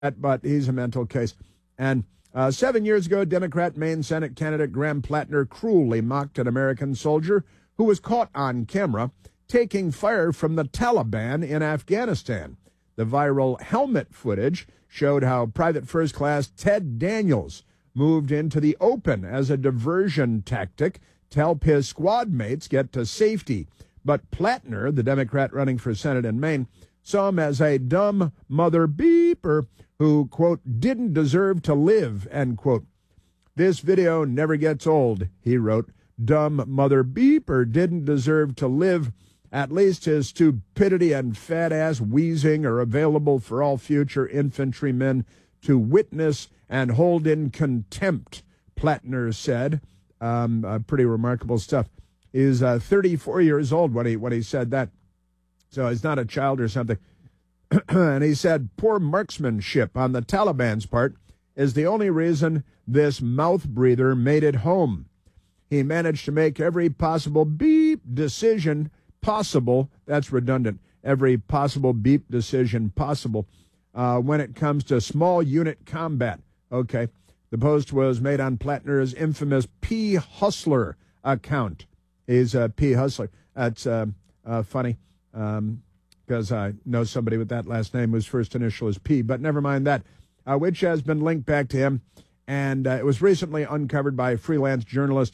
but he's a mental case. And 7 years ago, Democrat Maine Senate candidate Graham Plattner cruelly mocked an American soldier who was caught on camera taking fire from the Taliban in Afghanistan. The viral helmet footage showed how Private First Class Ted Daniels moved into the open as a diversion tactic to help his squad mates get to safety. But Plattner, the Democrat running for Senate in Maine, saw him as a dumb mother beeper who, quote, didn't deserve to live, end quote. This video never gets old, he wrote. Dumb mother beeper didn't deserve to live. At least his stupidity and fat-ass wheezing are available for all future infantrymen to witness and hold in contempt, Plattner said. Pretty remarkable stuff. He's 34 years old when he said that. So he's not a child or something. And he said, poor marksmanship on the Taliban's part is the only reason this mouth breather made it home. He managed to make every possible beep decision possible. That's redundant. Every possible beep decision possible when it comes to small unit combat. Okay. The post was made on Plattner's infamous P. Hustler account. He's a P. Hustler. That's funny because I know somebody with that last name whose first initial is P, but never mind that, which has been linked back to him. And it was recently uncovered by freelance journalist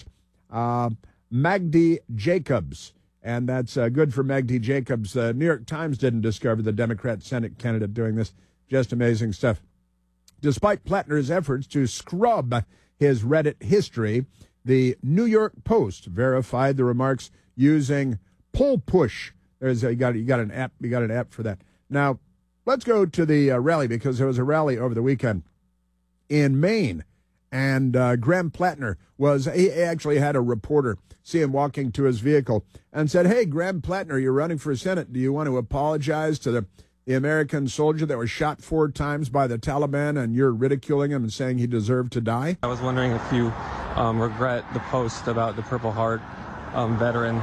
Magdi Jacobs. And that's good for Magdi Jacobs. The New York Times didn't discover the Democrat Senate candidate doing this. Just amazing stuff. Despite Plattner's efforts to scrub his Reddit history, the New York Post verified the remarks using Poll Push. You got an app. You got an app for that. Now, let's go to the rally, because there was a rally over the weekend in Maine, and Graham Plattner he actually had a reporter see him walking to his vehicle and said, "Hey, Graham Plattner, you're running for Senate. Do you want to apologize to the American soldier that was shot 4 times by the Taliban, and you're ridiculing him and saying he deserved to die?" I was wondering if you regret the post about the Purple Heart veteran.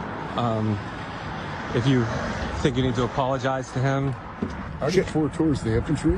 If you think you need to apologize to him. I get for towards the infantry.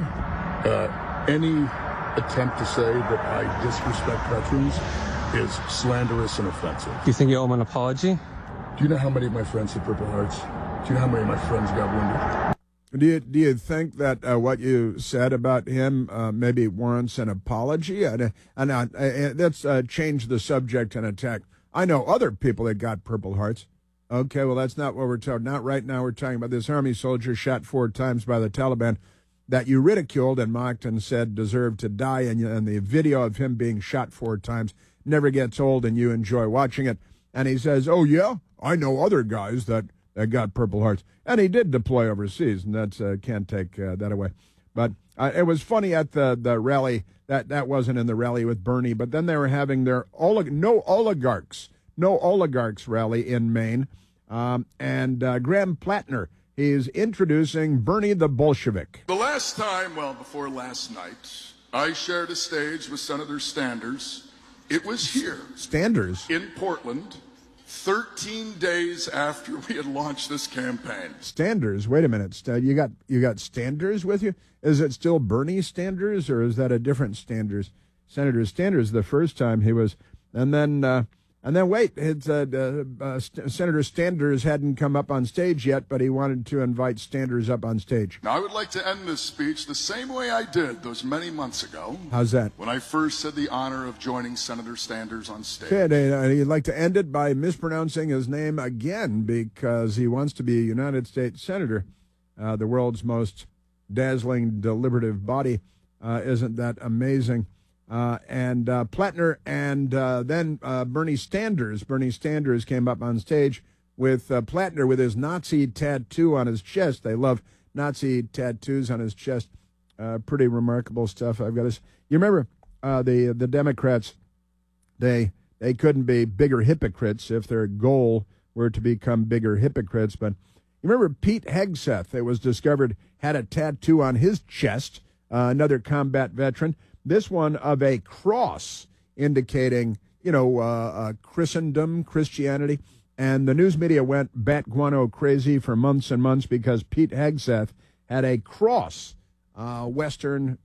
Any attempt to say that I disrespect veterans is slanderous and offensive. Do you think you owe him an apology? Do you know how many of my friends have Purple Hearts? Do you know how many of my friends got wounded? Do you think that what you said about him maybe warrants an apology? Let's change the subject and attack. I know other people that got Purple Hearts. Okay, well, that's not what we're talking. Not right now. We're talking about this Army soldier shot 4 times by the Taliban that you ridiculed and mocked and said deserved to die. And the video of him being shot 4 times never gets old, and you enjoy watching it. And he says, "Oh yeah, I know other guys that got Purple Hearts," and he did deploy overseas, and that's can't take that away. But it was funny at the rally that wasn't in the rally with Bernie, but then they were having their no oligarchs rally in Maine, and Graham Plattner, he's introducing Bernie the Bolshevik. The last time, before last night, I shared a stage with Senator Standers. It was here. Standers? In Portland, 13 days after we had launched this campaign. Standers? Wait a minute. You got Standers with you? Is it still Bernie Standers, or is that a different Standers? Senator Standers, the first time he was, and then wait, Senator Standers hadn't come up on stage yet, but he wanted to invite Standers up on stage. Now, I would like to end this speech the same way I did those many months ago. How's that? When I first had the honor of joining Senator Standers on stage. Okay, he'd like to end it by mispronouncing his name again, because he wants to be a United States Senator, the world's most dazzling deliberative body. Isn't that amazing? And Plattner and then Bernie Standers. Bernie Standers came up on stage with Plattner with his Nazi tattoo on his chest. They love Nazi tattoos on his chest. Pretty remarkable stuff. I've got this. You remember the Democrats? They couldn't be bigger hypocrites if their goal were to become bigger hypocrites. But you remember Pete Hegseth? It was discovered had a tattoo on his chest. Another combat veteran. This one of a cross indicating, Christendom, Christianity. And the news media went bat guano crazy for months and months because Pete Hegseth had a cross Western